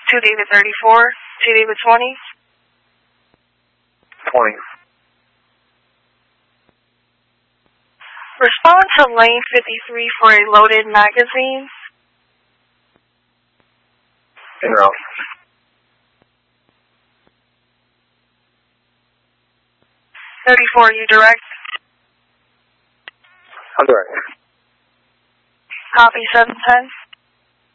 2 David 34, 2 David 20. 20. Respond to lane 53 for a loaded magazine. En route. 34, you direct. I'm direct. Copy 710.